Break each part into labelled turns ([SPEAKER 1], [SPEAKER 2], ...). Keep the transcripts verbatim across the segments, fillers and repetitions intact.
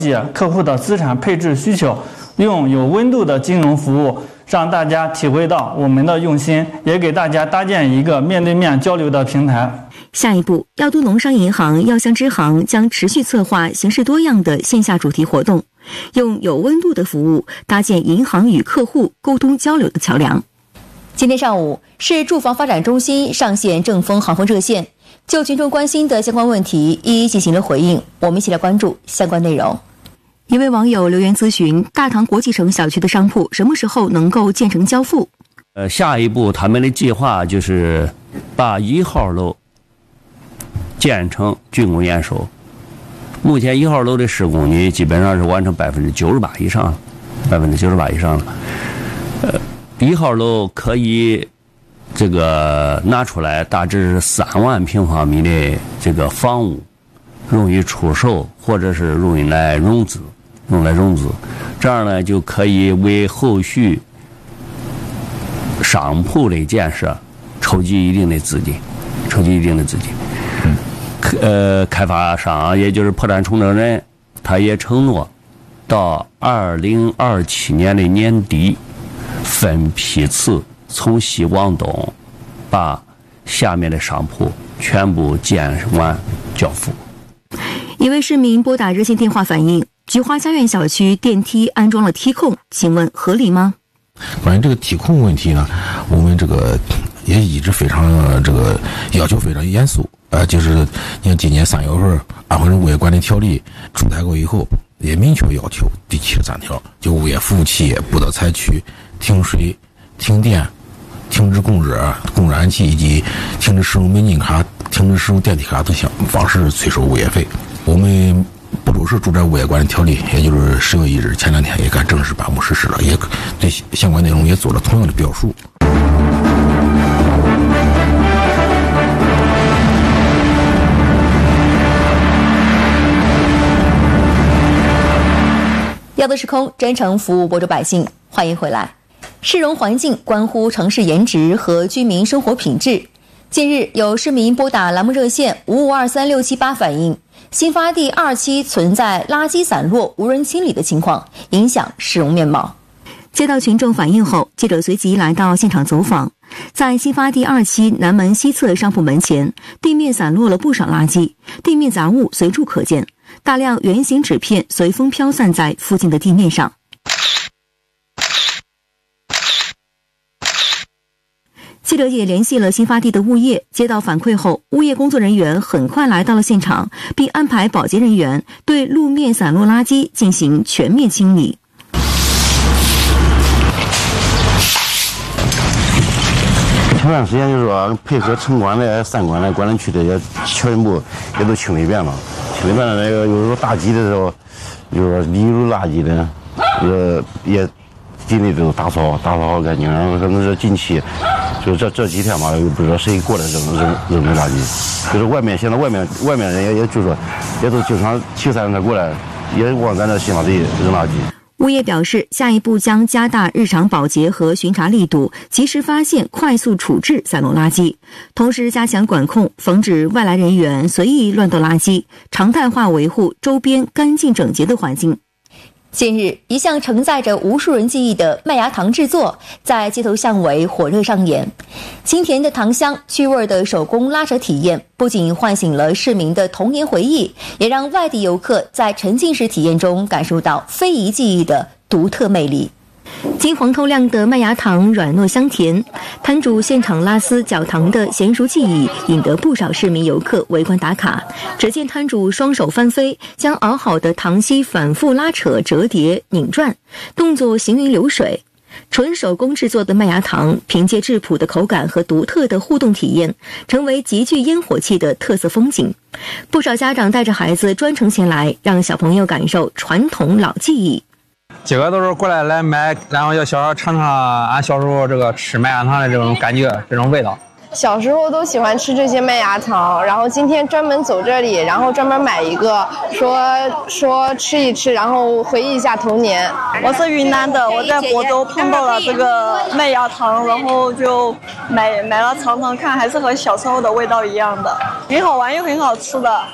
[SPEAKER 1] 解客户的资产配置需求，用有温度的金融服务让大家体会到我们的用心，也给大家搭建一个面对面交流的平台。
[SPEAKER 2] 下一步，药都农商银行药香支行将持续策划形式多样的线下主题活动，用有温度的服务搭建银行与客户沟通交流的桥梁。今天上午，市住房发展中心上线正风航风热线，就群众关心的相关问题一一进行了回应。我们一起来关注相关内容。一位网友留言咨询：大唐国际城小区的商铺什么时候能够建成交付？
[SPEAKER 3] 呃，下一步他们的计划就是把一号楼建成竣工验收。目前一号楼的施工呢，基本上是完成百分之九十八以上了，百分之九十八以上了。呃，一号楼可以这个拿出来，大致是三万平方米的这个房屋，容易出售或者是容易来融资，用来融资，这样呢就可以为后续商铺的建设筹集一定的资金，筹集一定的资金。呃，开发商也就是破产重整人，他也承诺到二零二七年的年底，分批次从西广东把下面的商铺全部建完交付。
[SPEAKER 2] 一位市民拨打热线电话反映，菊花家苑小区电梯安装了梯控，请问合理吗？
[SPEAKER 4] 关于这个梯控问题呢，我们这个也一直非常这个要求非常严肃。呃，就是你看今年三月份，安徽省物业管理条例出台过以后，也明确要求第七十三条，就物业服务企业不得采取停水、停电、停止供热、供热安气以及停止使用门禁卡、停止使用电梯卡等项方式催收物业费。我们亳州市住宅物业管理条例，也就是十月一日前两天也该正式颁布实施了，也对相关内容也做了同样的表述。
[SPEAKER 2] 要的是空，真诚服务亳州百姓，欢迎回来。市容环境关乎城市颜值和居民生活品质。近日，有市民拨打栏目热线五五二三六七八反映，新发地二期存在垃圾散落、无人清理的情况，影响市容面貌。接到群众反映后，记者随即来到现场走访。在新发地二期南门西侧商铺门前，地面散落了不少垃圾，地面杂物随处可见，大量圆形纸片随风飘散在附近的地面上。记者也联系了新发地的物业，接到反馈后，物业工作人员很快来到了现场，并安排保洁人员对路面散落垃圾进行全面清理。
[SPEAKER 5] 前段时间就是说配合城管的、三管的、管理区的也全部也都清理遍了，清理遍了那个有时候大集的时候，就是说离入垃圾的，呃也尽力都打扫打扫好干净，然后可能是近期。就这这几天嘛，又不知道谁过来扔扔扔的垃圾，就是外面现在外面外面人也也就是说，也都经常骑三轮车过来，也往咱这新发地扔垃圾。
[SPEAKER 2] 物业表示，下一步将加大日常保洁和巡查力度，及时发现、快速处置散落垃圾，同时加强管控，防止外来人员随意乱倒垃圾，常态化维护周边干净整洁的环境。近日，一项承载着无数人记忆的麦芽糖制作在街头巷尾火热上演。清甜的糖香、趣味的手工拉扯体验，不仅唤醒了市民的童年回忆，也让外地游客在沉浸式体验中感受到非遗技艺的独特魅力。金黄透亮的麦芽糖软糯香甜，摊主现场拉丝搅糖的娴熟技艺引得不少市民游客围观打卡。只见摊主双手翻飞，将熬好的糖稀反复拉扯、折叠、拧转，动作行云流水。纯手工制作的麦芽糖，凭借质朴的口感和独特的互动体验，成为极具烟火气的特色风景。不少家长带着孩子专程前来，让小朋友感受传统老技艺。
[SPEAKER 6] 几个都是过来来买，然后要小孩尝尝俺小时候这个吃麦芽糖的这种感觉，这种味道。
[SPEAKER 7] 小时候都喜欢吃这些麦芽糖，然后今天专门走这里，然后专门买一个，说说吃一吃，然后回忆一下童年。
[SPEAKER 8] 我是云南的，我在亳州碰到了这个麦芽糖，然后就买买了尝尝看，还是和小时候的味道一样的，很好玩又很好吃的。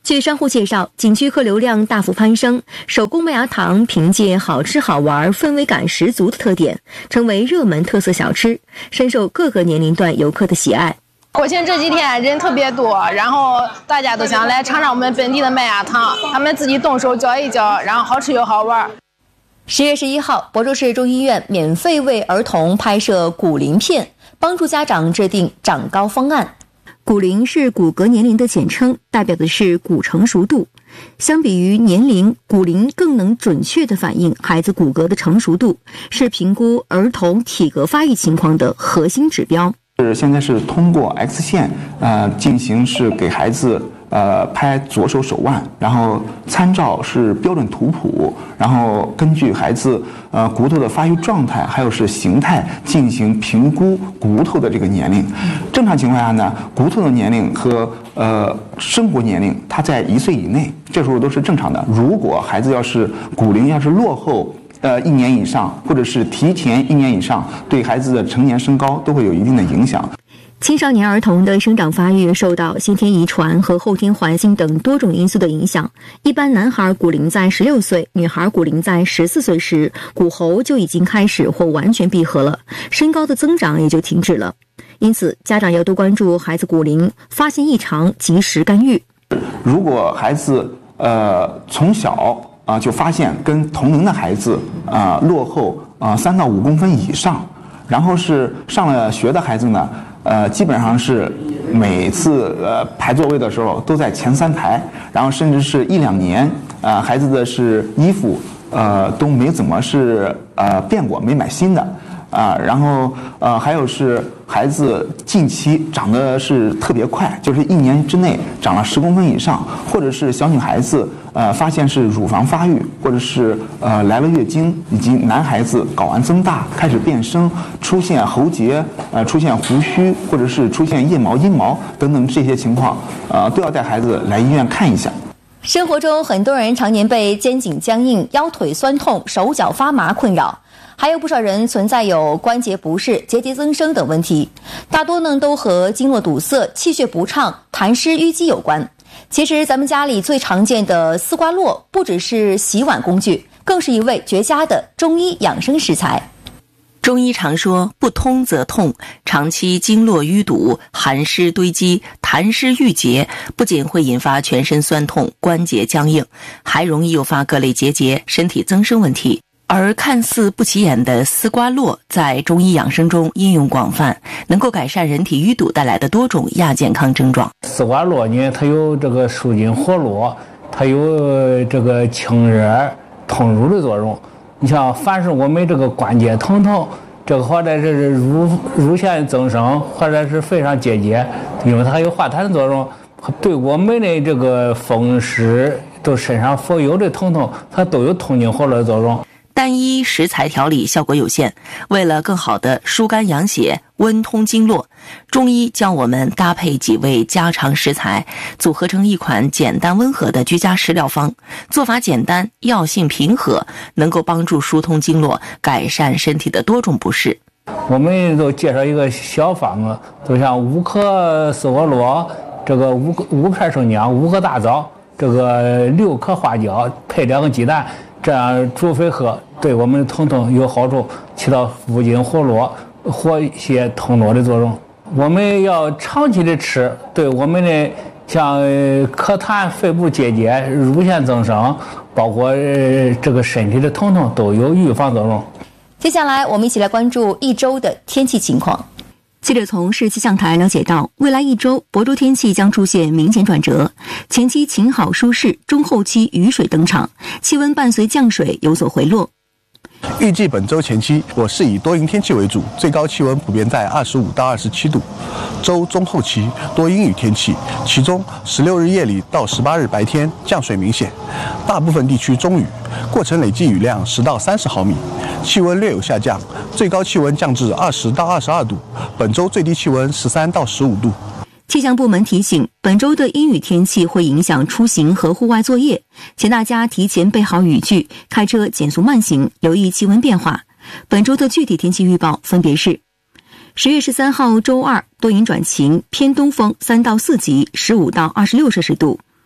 [SPEAKER 2] 据商户介绍，景区客流量大幅攀升，手工麦芽糖凭借好吃好玩、氛围感十足的特点，成为热门特色小吃，深受各个年龄段游客的喜爱。
[SPEAKER 7] 国庆这几天人特别多，然后大家都想来尝尝我们本地的麦芽糖，他们自己动手搅一搅，然后好吃又好玩。
[SPEAKER 2] 十月十一号，亳州市中医院免费为儿童拍摄骨龄片，帮助家长制定长高方案。骨龄是骨骼年龄的简称，代表的是骨成熟度。相比于年龄，骨龄更能准确地反映孩子骨骼的成熟度，是评估儿童体格发育情况的核心指标。
[SPEAKER 9] 是现在是通过 X 线呃进行是给孩子呃拍左手手腕，然后参照是标准图谱，然后根据孩子呃骨头的发育状态还有是形态进行评估骨头的这个年龄。正常情况下呢，骨头的年龄和呃生活年龄它在一岁以内，这时候都是正常的。如果孩子要是骨龄要是落后呃，一年以上，或者是提前一年以上，对孩子的成年身高都会有一定的影响。
[SPEAKER 2] 青少年儿童的生长发育受到先天遗传和后天环境等多种因素的影响。一般男孩骨龄在十六岁，女孩骨龄在十四岁时，骨骺就已经开始或完全闭合了，身高的增长也就停止了。因此，家长要多关注孩子骨龄，发现异常及时干预。
[SPEAKER 9] 如果孩子呃从小啊、呃，就发现跟同龄的孩子啊、呃、落后啊三、呃、到五公分以上，然后是上了学的孩子呢，呃，基本上是每次呃排座位的时候都在前三排，然后甚至是一两年啊、呃，孩子的是衣服呃都没怎么是呃变过，没买新的。啊，然后呃，还有是孩子近期长得是特别快，就是一年之内长了十公分以上，或者是小女孩子呃发现是乳房发育，或者是呃来了月经，以及男孩子睾丸增大开始变声，出现喉结，呃出现胡须，或者是出现腋毛、阴毛等等这些情况，呃都要带孩子来医院看一下。
[SPEAKER 2] 生活中，很多人常年被肩颈僵硬、腰腿酸痛、手脚发麻困扰。还有不少人存在有关节不适、结节增生等问题，大多呢都和经络堵塞、气血不畅、痰湿淤积有关。其实咱们家里最常见的丝瓜络不只是洗碗工具，更是一味绝佳的中医养生食材。
[SPEAKER 10] 中医常说不通则痛，长期经络淤堵、寒湿堆积、痰湿郁结，不仅会引发全身酸痛、关节僵硬，还容易诱发各类结节、身体增生问题。而看似不起眼的丝瓜络在中医养生中应用广泛，能够改善人体淤堵带来的多种亚健康症状。
[SPEAKER 11] 丝瓜络呢，它有这个舒筋活络，它有这个清热通乳的作用。你像凡是我们这个关节疼痛，这个或者是乳乳腺增生，或者是肺上结节，因为它有化痰的作用，对我们的这个风湿都身上所有的疼痛，它都有通经活络的作用。
[SPEAKER 10] 单一食材调理效果有限，为了更好的疏肝养血、温通经络，中医教我们搭配几味家常食材，组合成一款简单温和的居家食疗方。做法简单，药性平和，能够帮助疏通经络，改善身体的多种不适。
[SPEAKER 11] 我们都介绍一个小方子，就像五克丝瓜络，这个五五片生姜，五克大枣，这个六克花椒，配两个鸡蛋，这样煮沸喝，对我们的疼痛有好处，起到复筋活络、活血通络的作用。我们要长期的吃，对我们的像咳痰、肺部结节、乳腺增生，包括这个身体的疼痛都有预防作用。
[SPEAKER 2] 接下来我们一起来关注一周的天气情况。记者从市气象台了解到，未来一周亳州天气将出现明显转折，前期晴好舒适，中后期雨水登场，气温伴随降水有所回落。
[SPEAKER 12] 预计本周前期我市以多云天气为主，最高气温普遍在二十五到二十七度。周中后期多阴雨天气，其中十六日夜里到十八日白天降水明显，大部分地区中雨，过程累计雨量十到三十毫米，气温略有下降，最高气温降至二十到二十二度，本周最低气温十三到十五度。
[SPEAKER 2] 气象部门提醒，本周的阴雨天气会影响出行和户外作业，请大家提前备好雨具，开车减速慢行，留意气温变化。本周的具体天气预报分别是：十月十三号周二多云转晴，偏东风三到四级，十五到二十六摄氏度；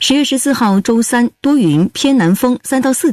[SPEAKER 2] 十月十四号周三多云，偏南风三到四